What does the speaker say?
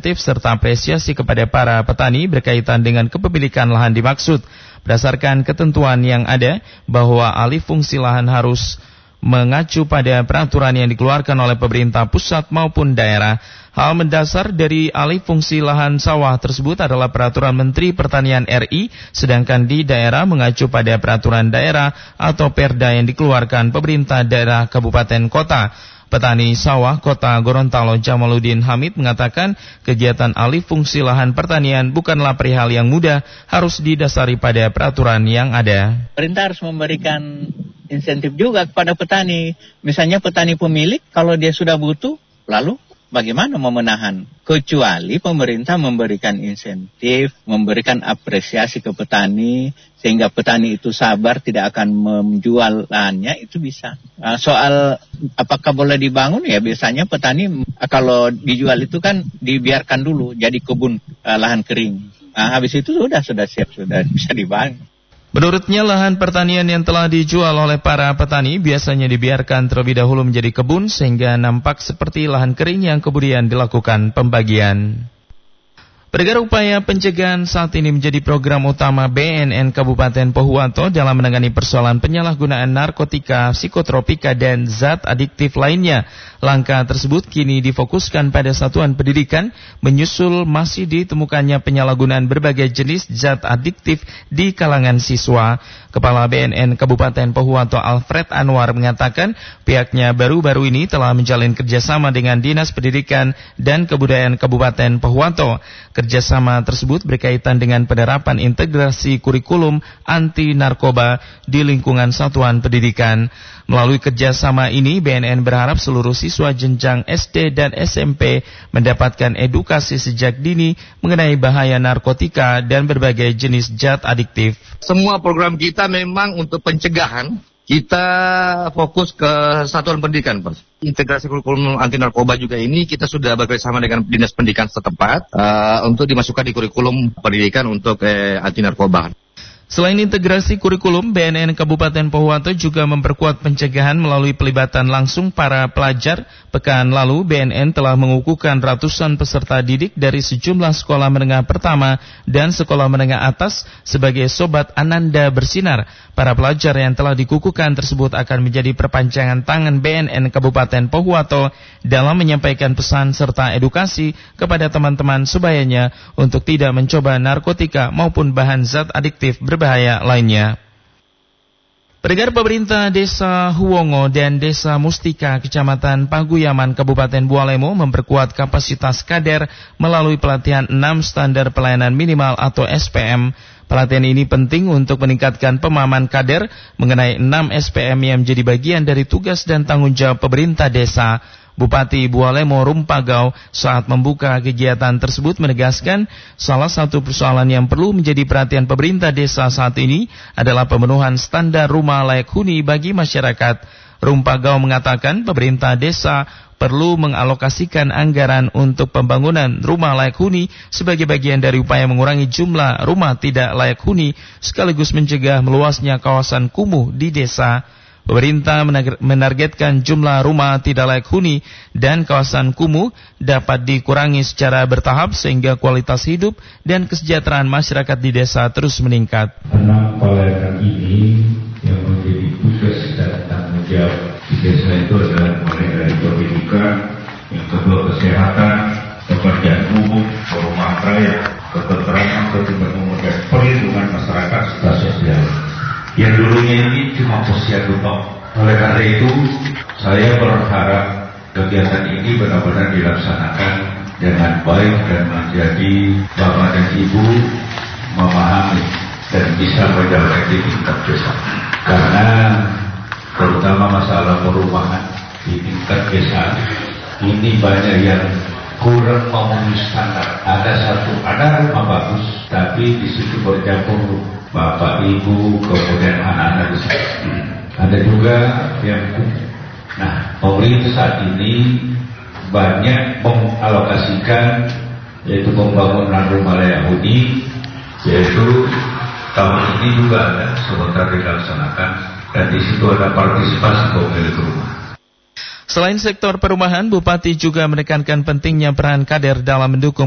insentif serta apresiasi kepada para petani berkaitan dengan kepemilikan lahan dimaksud. Berdasarkan ketentuan yang ada bahwa alih fungsi lahan harus mengacu pada peraturan yang dikeluarkan oleh pemerintah pusat maupun daerah. Hal mendasar dari alih fungsi lahan sawah tersebut adalah peraturan Menteri Pertanian RI, sedangkan di daerah mengacu pada peraturan daerah atau perda yang dikeluarkan pemerintah daerah kabupaten kota. Petani sawah Kota Gorontalo Jamaluddin Hamid mengatakan kegiatan alih fungsi lahan pertanian bukanlah perihal yang mudah, harus didasari pada peraturan yang ada. Pemerintah harus memberikan insentif juga kepada petani. Misalnya petani pemilik, kalau dia sudah butuh, lalu bagaimana memenahan? Kecuali pemerintah memberikan insentif, memberikan apresiasi ke petani, sehingga petani itu sabar tidak akan menjual lahannya, itu bisa. Soal apakah boleh dibangun, ya biasanya petani kalau dijual itu kan dibiarkan dulu jadi kebun lahan kering. Habis itu sudah siap, sudah bisa dibangun. Menurutnya lahan pertanian yang telah dijual oleh para petani biasanya dibiarkan terlebih dahulu menjadi kebun sehingga nampak seperti lahan kering yang kemudian dilakukan pembagian. Perkara upaya pencegahan saat ini menjadi program utama BNN Kabupaten Pohuwato dalam menangani persoalan penyalahgunaan narkotika, psikotropika, dan zat adiktif lainnya. Langkah tersebut kini difokuskan pada satuan pendidikan, menyusul masih ditemukannya penyalahgunaan berbagai jenis zat adiktif di kalangan siswa. Kepala BNN Kabupaten Pohuwato Alfred Anwar mengatakan pihaknya baru-baru ini telah menjalin kerjasama dengan Dinas Pendidikan dan Kebudayaan Kabupaten Pohuwato. Kerjasama tersebut berkaitan dengan penerapan integrasi kurikulum anti narkoba di lingkungan satuan pendidikan. Melalui kerjasama ini, BNN berharap seluruh siswa jenjang SD dan SMP mendapatkan edukasi sejak dini mengenai bahaya narkotika dan berbagai jenis zat adiktif. Semua program kita memang untuk pencegahan. Kita fokus ke satuan pendidikan, Pak. Integrasi kurikulum anti narkoba juga ini kita sudah bekerjasama dengan Dinas Pendidikan setempat untuk dimasukkan di kurikulum pendidikan untuk anti narkoba. Selain integrasi kurikulum, BNN Kabupaten Pohuwato juga memperkuat pencegahan melalui pelibatan langsung para pelajar. Pekan lalu, BNN telah mengukuhkan ratusan peserta didik dari sejumlah sekolah menengah pertama dan sekolah menengah atas sebagai Sobat Ananda Bersinar. Para pelajar yang telah dikukuhkan tersebut akan menjadi perpanjangan tangan BNN Kabupaten Pohuwato dalam menyampaikan pesan serta edukasi kepada teman-teman sebayanya untuk tidak mencoba narkotika maupun bahan zat adiktif berbahaya lainnya. Perikar pemerintah Desa Huwongo dan Desa Mustika, Kecamatan Paguyaman, Kabupaten Bualemo memperkuat kapasitas kader melalui pelatihan 6 standar pelayanan minimal atau SPM. Pelatihan ini penting untuk meningkatkan pemahaman kader mengenai 6 SPM yang menjadi bagian dari tugas dan tanggung jawab pemerintah desa. Bupati Bualemo Rumpagau saat membuka kegiatan tersebut menegaskan salah satu persoalan yang perlu menjadi perhatian pemerintah desa saat ini adalah pemenuhan standar rumah layak huni bagi masyarakat. Rumpagau mengatakan pemerintah desa perlu mengalokasikan anggaran untuk pembangunan rumah layak huni sebagai bagian dari upaya mengurangi jumlah rumah tidak layak huni sekaligus mencegah meluasnya kawasan kumuh di desa. Pemerintah menargetkan jumlah rumah tidak layak huni dan kawasan kumuh dapat dikurangi secara bertahap sehingga kualitas hidup dan kesejahteraan masyarakat di desa terus meningkat. 6 pelayanan ini yang menjadi tugas dan tanggung jawab di desa itu adalah mulai dari pendidikan, yang kedua kesehatan, pekerjaan umum, perumahan rakyat, ketentraman, ketentraman dan perlindungan masyarakat serta sosial. Yang dulunya ini cuma posyandu tok. Oleh karena itu, saya berharap kegiatan ini benar-benar dilaksanakan dengan baik dan menjadi bapak dan ibu memahami dan bisa menjalankan di tingkat desa. Karena terutama masalah perumahan di tingkat desa ini banyak yang kurang memenuhi standar. Ada rumah bagus, tapi di situ bercampur bapak, ibu, kemudian anak-anak di sana. Ada juga yang pemerintah saat ini banyak mengalokasikan yaitu pembangunan rumah layak huni, yaitu tahun ini juga ada sebentar dilaksanakan dan di situ ada partisipasi pemilik rumah. Selain sektor perumahan, Bupati juga menekankan pentingnya peran kader dalam mendukung